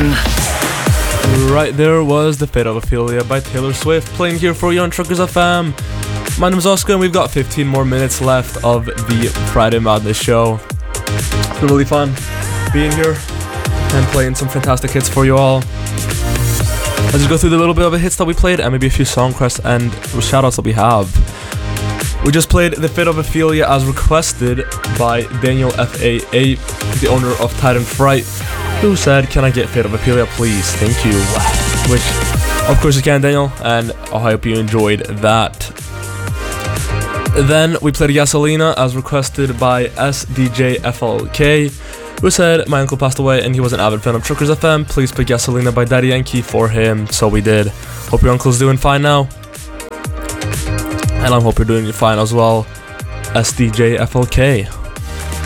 Right there was The Fate of Ophelia by Taylor Swift playing here for you on Truckers FM. My name is Oscar and we've got 15 more minutes left of the Friday Madness show. It's been really fun being here and playing some fantastic hits for you all. Let's just go through the little bit of the hits that we played and maybe a few song requests and shoutouts that we have. We just played The Fate of Ophelia as requested by Daniel FAA, the owner of Titan Fright, who said, "Can I get Fate of Ophelia, please? Thank you." Which, of course you can, Daniel, and I hope you enjoyed that. Then we played Gasolina as requested by SDJFLK, who said, "My uncle passed away and he was an avid fan of Truckers FM. Please play Gasolina by Daddy Yankee for him." So we did. Hope your uncle's doing fine now. And I hope you're doing fine as well, SDJFLK.